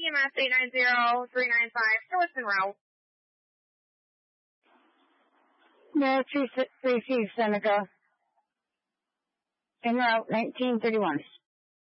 TMS 890-395, show us en route. No, 3 Seneca. En route, 1931.